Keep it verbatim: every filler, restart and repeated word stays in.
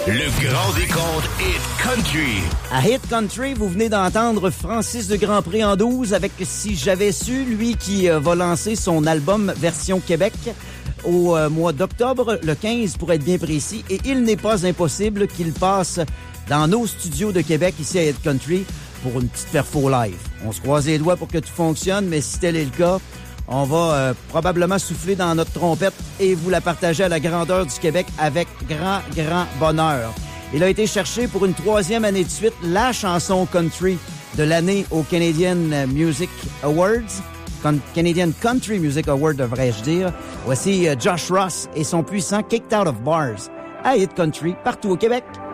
Le grand décompte Hit Country. À Hit Country, vous venez d'entendre Francis de Grandpré en douze avec Si j'avais su, lui qui euh, va lancer son album version Québec au euh, mois d'octobre, le quinze pour être bien précis, et il n'est pas impossible qu'il passe dans nos studios de Québec ici à Hit Country pour une petite perfo live. On se croise les doigts pour que tout fonctionne, mais si tel est le cas, on va euh, probablement souffler dans notre trompette et vous la partager à la grandeur du Québec avec grand, grand bonheur. Il a été cherché pour une troisième année de suite la chanson country de l'année au Canadian Music Awards. Canadian Country Music Award, devrais-je dire. Voici Josh Ross et son puissant Kicked Out of Bars à Hit Country partout au Québec.